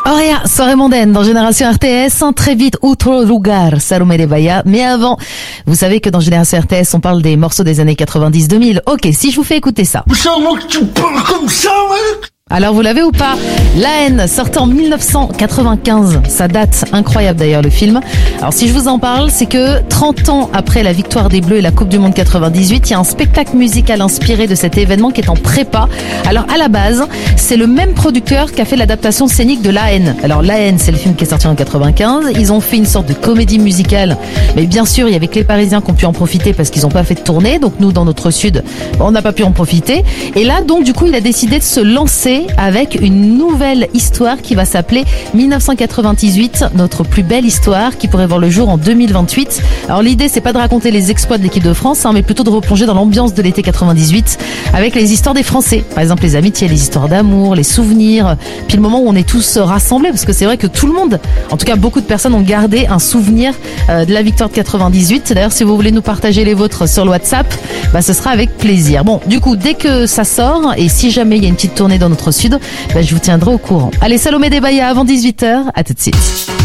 Auréa, soirée mondaine dans Génération RTS, très vite, Outro Lugar, Salomé de Bahia. Mais avant, vous savez que dans Génération RTS, on parle des morceaux des années 90-2000. Ok, si je vous fais écouter ça. Comment tu parles comme ça, mec? Alors vous l'avez ou pas? La haine, sorti en 1995. Ça date, incroyable d'ailleurs le film. Alors si je vous en parle, c'est que 30 ans après la victoire des Bleus et la Coupe du Monde 98, il y a un spectacle musical inspiré de cet événement qui est en prépa. Alors à la base, c'est le même producteur qui a fait l'adaptation scénique de La haine. Alors La haine, c'est le film qui est sorti en 95. Ils ont fait une sorte de comédie musicale. Mais bien sûr, il y avait que les Parisiens qui ont pu en profiter parce qu'ils n'ont pas fait de tournée. Donc nous, dans notre sud, on n'a pas pu en profiter. Et là, donc du coup, il a décidé de se lancer avec une nouvelle histoire qui va s'appeler 1998, notre plus belle histoire, qui pourrait voir le jour en 2028. Alors l'idée, c'est pas de raconter les exploits de l'équipe de France, mais plutôt de replonger dans l'ambiance de l'été 98 avec les histoires des Français. Par exemple, les amitiés, les histoires d'amour, les souvenirs, puis le moment où on est tous rassemblés, parce que c'est vrai que tout le monde, en tout cas beaucoup de personnes ont gardé un souvenir de la victoire de 98. D'ailleurs, si vous voulez nous partager les vôtres sur le WhatsApp, ce sera avec plaisir. Bon, du coup, dès que ça sort, et si jamais il y a une petite tournée dans notre sud, je vous tiendrai au courant. Allez, Salomé de Bahia avant 18h, à tout de suite.